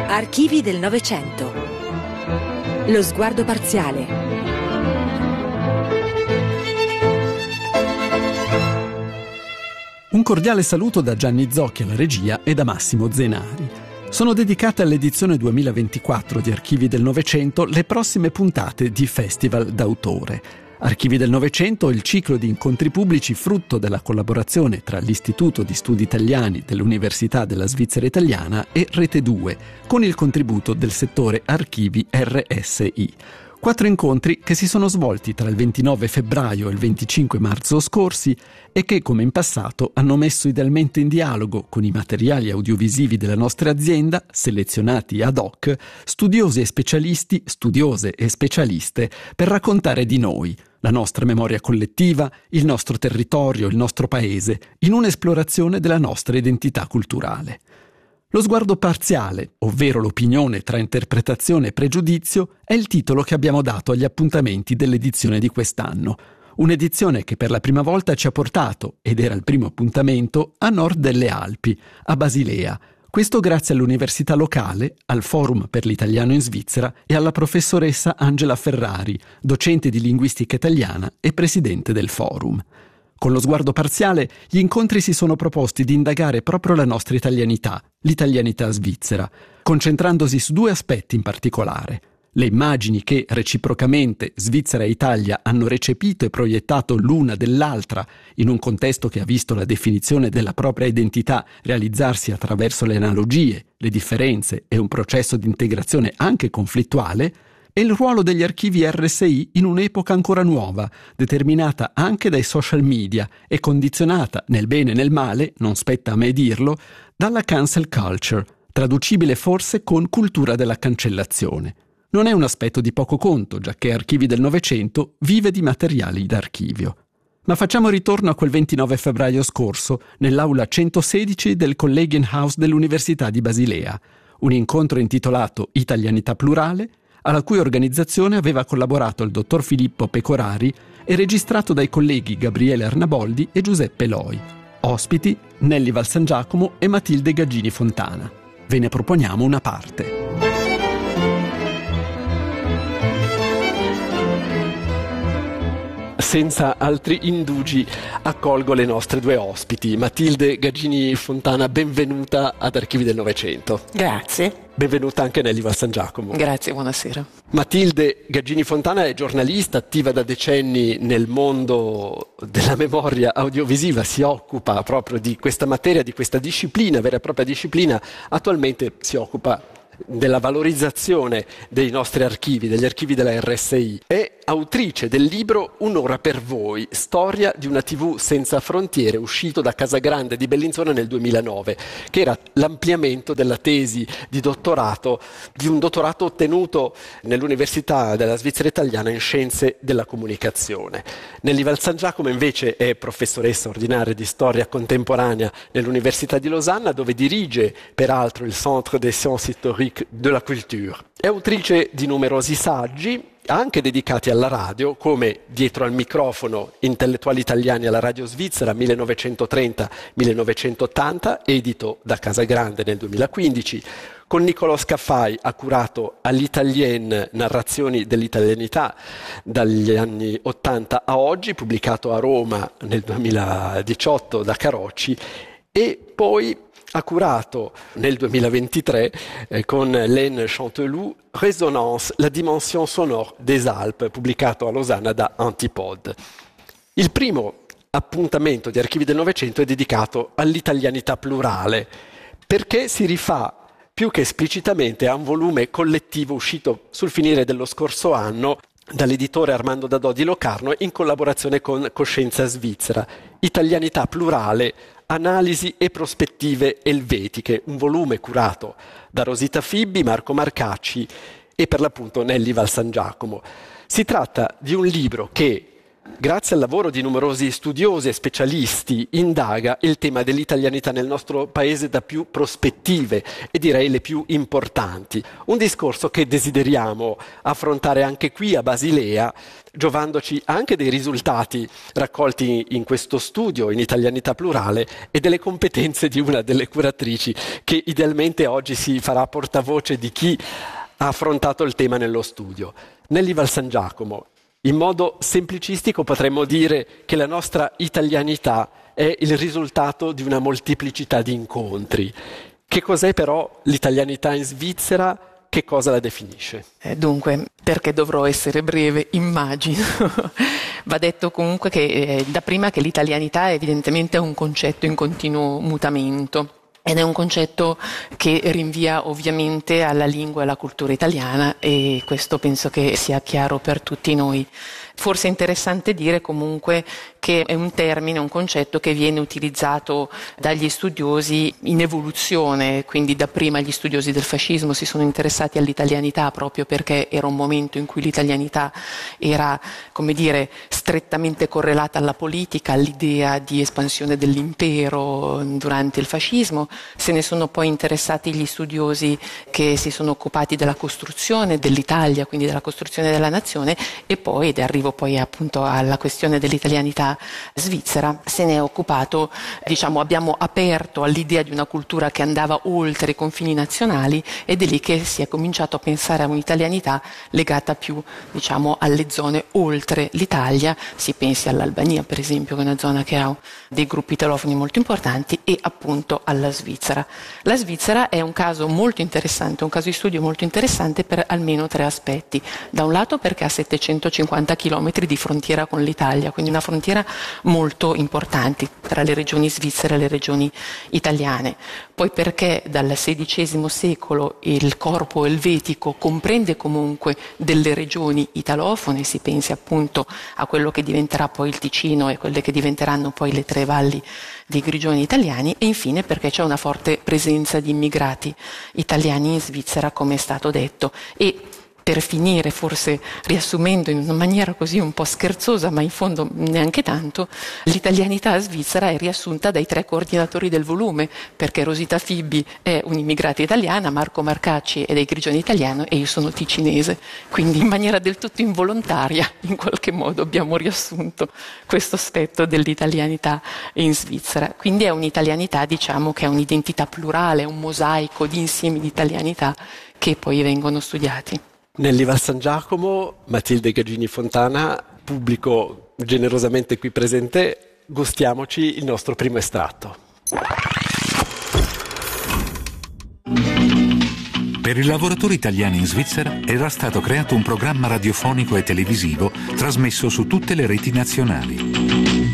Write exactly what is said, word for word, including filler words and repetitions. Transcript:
Archivi del Novecento. Lo sguardo parziale. Un cordiale saluto da Gianni Zocchi alla regia e da Massimo Zenari. Sono dedicate all'edizione duemilaventiquattro di Archivi del Novecento le prossime puntate di Festival d'autore. Archivi del Novecento è il ciclo di incontri pubblici frutto della collaborazione tra l'Istituto di Studi Italiani dell'Università della Svizzera Italiana e Rete due, con il contributo del settore Archivi R S I. Quattro incontri che si sono svolti tra il ventinove febbraio e il venticinque marzo scorsi e che, come in passato, hanno messo idealmente in dialogo con i materiali audiovisivi della nostra azienda, selezionati ad hoc, studiosi e specialisti, studiose e specialiste, per raccontare di noi, la nostra memoria collettiva, il nostro territorio, il nostro paese, in un'esplorazione della nostra identità culturale. Lo sguardo parziale, ovvero l'opinione tra interpretazione e pregiudizio, è il titolo che abbiamo dato agli appuntamenti dell'edizione di quest'anno. Un'edizione che per la prima volta ci ha portato, ed era il primo appuntamento, a nord delle Alpi, a Basilea. Questo grazie all'università locale, al Forum per l'Italiano in Svizzera e alla professoressa Angela Ferrari, docente di linguistica italiana e presidente del Forum. Con lo sguardo parziale, gli incontri si sono proposti di indagare proprio la nostra italianità, l'italianità svizzera, concentrandosi su due aspetti in particolare: le immagini che, reciprocamente, Svizzera e Italia hanno recepito e proiettato l'una dell'altra in un contesto che ha visto la definizione della propria identità realizzarsi attraverso le analogie, le differenze e un processo di integrazione anche conflittuale, e il ruolo degli archivi R S I in un'epoca ancora nuova, determinata anche dai social media e condizionata, nel bene e nel male, non spetta a me dirlo, dalla cancel culture, traducibile forse con cultura della cancellazione. Non è un aspetto di poco conto, giacché Archivi del Novecento vive di materiali d'archivio. Ma facciamo ritorno a quel ventinove febbraio scorso, nell'aula centosedici del Kollegienhaus dell'Università di Basilea, un incontro intitolato Italianità plurale, alla cui organizzazione aveva collaborato il dottor Filippo Pecorari e registrato dai colleghi Gabriele Arnaboldi e Giuseppe Loi. Ospiti Nelly Valsangiacomo e Matilde Gaggini Fontana. Ve ne proponiamo una parte. Senza altri indugi accolgo le nostre due ospiti. Matilde Gaggini Fontana, benvenuta ad Archivi del Novecento. Grazie. Benvenuta anche Nelly Valsangiacomo. Grazie, buonasera. Matilde Gaggini Fontana è giornalista attiva da decenni nel mondo della memoria audiovisiva, si occupa proprio di questa materia, di questa disciplina, vera e propria disciplina. Attualmente si occupa della valorizzazione dei nostri archivi, degli archivi della R S I. È autrice del libro Un'ora per voi, storia di una tivù senza frontiere, uscito da Casagrande di Bellinzona nel duemilanove, che era l'ampliamento della tesi di dottorato, di un dottorato ottenuto nell'Università della Svizzera Italiana in Scienze della Comunicazione. Nelly Valsangiacomo invece è professoressa ordinaria di storia contemporanea nell'Università di Losanna, dove dirige peraltro il Centre des Sciences Historiques de la Culture. È autrice di numerosi saggi, anche dedicati alla radio, come Dietro al microfono, intellettuali italiani alla radio svizzera millenovecentotrenta millenovecentottanta, edito da Casagrande nel duemilaquindici. Con Niccolò Scaffai ha curato All'Italien, narrazioni dell'italianità dagli anni ottanta a oggi, pubblicato a Roma nel duemiladiciotto da Carocci, e poi ha curato nel duemilaventitré eh, con Laine Chanteloup Résonance, la dimension sonore des Alpes, pubblicato a Losanna da Antipode. Il primo appuntamento di Archivi del Novecento è dedicato all'italianità plurale, perché si rifà più che esplicitamente a un volume collettivo uscito sul finire dello scorso anno dall'editore Armando Dadò di Locarno in collaborazione con Coscienza Svizzera. Italianità plurale, analisi e prospettive elvetiche, un volume curato da Rosita Fibbi, Marco Marcacci e per l'appunto Nelly Valsangiacomo. Si tratta di un libro che Grazie al lavoro di numerosi studiosi e specialisti, indaga il tema dell'italianità nel nostro paese da più prospettive e direi le più importanti. Un discorso che desideriamo affrontare anche qui a Basilea, giovandoci anche dei risultati raccolti in questo studio in italianità plurale e delle competenze di una delle curatrici che idealmente oggi si farà portavoce di chi ha affrontato il tema nello studio. Nelly Val San Giacomo, in modo semplicistico potremmo dire che la nostra italianità è il risultato di una molteplicità di incontri. Che cos'è però l'italianità in Svizzera? Che cosa la definisce? Eh, dunque, perché dovrò essere breve, immagino. Va detto comunque che eh, da prima che l'italianità evidentemente è un concetto in continuo mutamento. Ed è un concetto che rinvia ovviamente alla lingua e alla cultura italiana, e questo penso che sia chiaro per tutti noi. Forse è interessante dire comunque che è un termine, un concetto che viene utilizzato dagli studiosi in evoluzione, quindi da prima gli studiosi del fascismo si sono interessati all'italianità proprio perché era un momento in cui l'italianità era, come dire, strettamente correlata alla politica, all'idea di espansione dell'impero durante il fascismo. Se ne sono poi interessati gli studiosi che si sono occupati della costruzione dell'Italia, quindi della costruzione della nazione, e poi, ed arrivo poi appunto alla questione dell'italianità svizzera, se ne è occupato, diciamo, abbiamo aperto all'idea di una cultura che andava oltre i confini nazionali, ed è lì che si è cominciato a pensare a un'italianità legata più, diciamo, alle zone oltre l'Italia. Si pensi all'Albania, per esempio, che è una zona che ha dei gruppi italofoni molto importanti, e appunto alla Svizzera. La Svizzera è un caso molto interessante, un caso di studio molto interessante per almeno tre aspetti. Da un lato perché ha settecentocinquanta chilometri di frontiera con l'Italia, quindi una frontiera molto importante tra le regioni svizzere e le regioni italiane. Poi perché dal sedicesimo secolo il corpo elvetico comprende comunque delle regioni italofone, si pensi appunto a quello che diventerà poi il Ticino e quelle che diventeranno poi le tre valli dei Grigioni italiani, e infine perché c'è una forte presenza di immigrati italiani in Svizzera, come è stato detto. E per finire, forse riassumendo in una maniera così un po' scherzosa, ma in fondo neanche tanto, l'italianità svizzera è riassunta dai tre coordinatori del volume, perché Rosita Fibbi è un'immigrata italiana, Marco Marcacci è dei Grigioni italiano e io sono ticinese, quindi in maniera del tutto involontaria in qualche modo abbiamo riassunto questo aspetto dell'italianità in Svizzera. Quindi è un'italianità, diciamo, che è un'identità plurale, un mosaico di insiemi di italianità che poi vengono studiati. Nelly Val San Giacomo, Matilde Gagini Fontana, pubblico generosamente qui presente, gustiamoci il nostro primo estratto. Per i lavoratori italiani in Svizzera era stato creato un programma radiofonico e televisivo trasmesso su tutte le reti nazionali.